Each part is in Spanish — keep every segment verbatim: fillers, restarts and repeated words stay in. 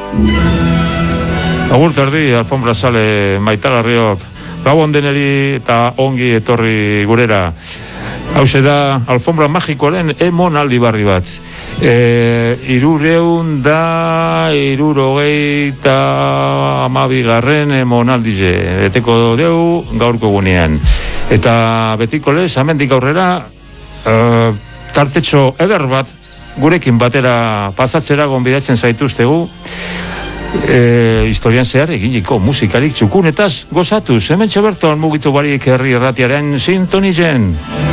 Agur terdi, alfombra sale maitagarriok, gabon deneri eta ongi etorri gurera. Hauxe da, alfombra magikoaren emonaldi barri bat. E, irureun da, irurogei eta amabigarren emonaldize. Eteko deu gaurko gunean. Eta betiko lez, amendik aurrera, e, tartetxo eder bat, gurekin batera pasatzera gonbidatzen zaituztegu, e, historian zehar eginiko musikarik txukunetaz gozatuz. Hemen txeberton mugitu barik herri erratiaren sintonizen.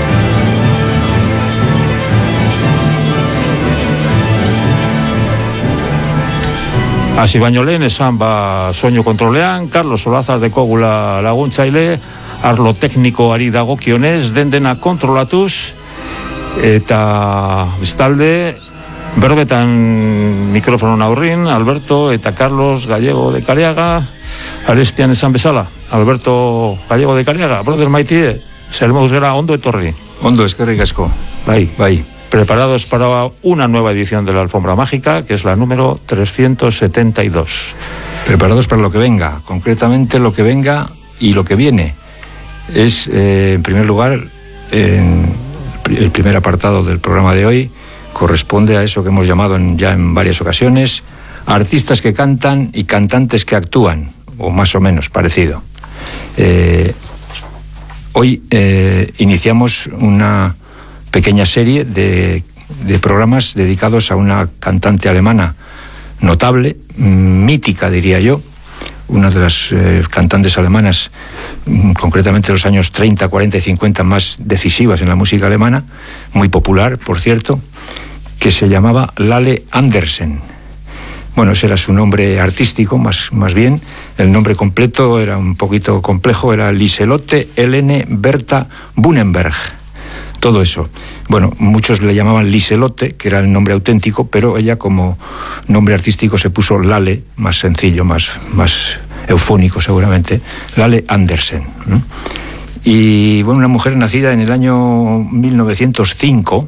Hasi baino lehen esan ba soinu kontrolean, Carlos Olazar dekogula laguntzaile, arlo teknikoari dagokionez, den dena kontrolatuz, eta bestalde, berbetan mikrofonon aurrin, Alberto eta Carlos Gallego de Careaga, arestian esan bezala, Alberto Gallego de Careaga, brother maitie, zer moduz gara ondo etorri. Ondo, eskerrik asko. Bai, bai. Preparados para una nueva edición de la Alfombra Mágica, que es la número trescientos setenta y dos. Preparados para lo que venga, concretamente lo que venga y lo que viene. Es, eh, en primer lugar, en el primer apartado del programa de hoy, corresponde a eso que hemos llamado en, ya en varias ocasiones, artistas que cantan y cantantes que actúan, o más o menos parecido. Eh, hoy eh, iniciamos una pequeña serie de, de programas dedicados a una cantante alemana notable, mítica diría yo, una de las eh, cantantes alemanas, concretamente de los años treinta, cuarenta y cincuenta más decisivas en la música alemana, muy popular, por cierto, que se llamaba Lale Andersen. Bueno, ese era su nombre artístico, más, más bien. El nombre completo era un poquito complejo, era Liselotte Helene Berta Bunnenberg. Todo eso. Bueno, muchos le llamaban Liselotte, que era el nombre auténtico, pero ella como nombre artístico se puso Lale, más sencillo, más, más eufónico seguramente, Lale Andersen. ¿no? Y bueno, una mujer nacida en el año mil novecientos cinco,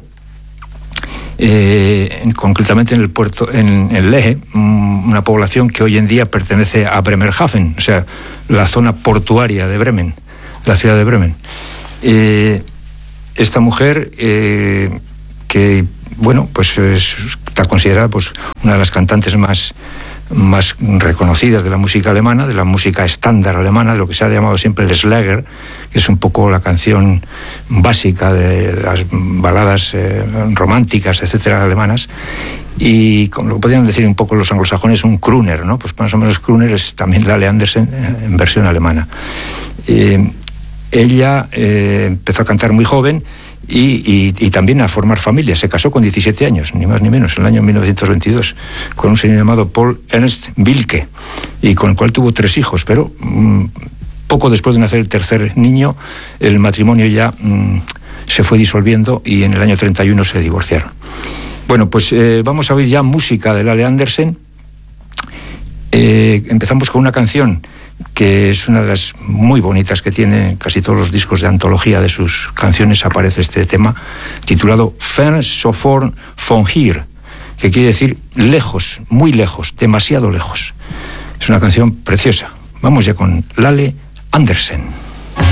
eh, concretamente en el puerto, en, en Lehe, una población que hoy en día pertenece a Bremerhaven, o sea, la zona portuaria de Bremen, la ciudad de Bremen. Eh, Esta mujer, eh, que, bueno, pues es, está considerada pues, una de las cantantes más, más reconocidas de la música alemana, de la música estándar alemana, de lo que se ha llamado siempre el Schlager, que es un poco la canción básica de las baladas eh, románticas, etcétera, alemanas. Y como lo podrían decir un poco los anglosajones, un crooner, ¿no? Pues más o menos crooner es también Lale Andersen en versión alemana. Eh, Ella eh, empezó a cantar muy joven y, y, y también a formar familia. Se casó con diecisiete años, ni más ni menos, en el año mil novecientos veintidós, con un señor llamado Paul Ernst Wilke, y con el cual tuvo tres hijos, pero mmm, poco después de nacer el tercer niño, el matrimonio ya mmm, se fue disolviendo y en el año treinta y uno se divorciaron. Bueno, pues eh, vamos a oír ya música de Lale Andersen. Eh, empezamos con una canción que es una de las muy bonitas que tiene casi todos los discos de antología de sus canciones, aparece este tema, titulado Fern so fern von hier, que quiere decir lejos, muy lejos, demasiado lejos. Es una canción preciosa. Vamos ya con Lale Andersen.